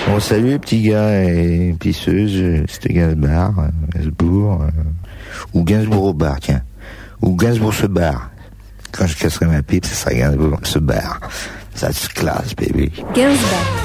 Bon, salut les petits gars et pisseuses, c'était Gainsbourg, ou Gainsbourg au bar, tiens. Ou Gainsbourg se barre. Quand je casserai ma pipe, ça sera Gainsbourg se barre. Ça se classe, baby. Gainsbourg.